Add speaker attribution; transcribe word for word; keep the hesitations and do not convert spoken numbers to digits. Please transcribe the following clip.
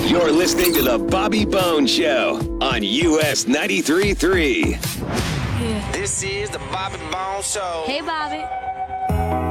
Speaker 1: You're listening to The Bobby Bones Show on U S ninety-three point three.
Speaker 2: This is The Bobby Bones Show.
Speaker 3: Hey, Bobby.